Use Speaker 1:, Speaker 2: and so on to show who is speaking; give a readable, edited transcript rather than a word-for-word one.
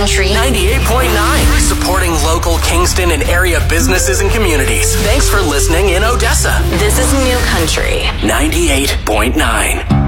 Speaker 1: Country
Speaker 2: 98.9, supporting local Kingston and area businesses and communities. Thanks for listening in Odessa.
Speaker 1: This is New Country
Speaker 2: 98.9.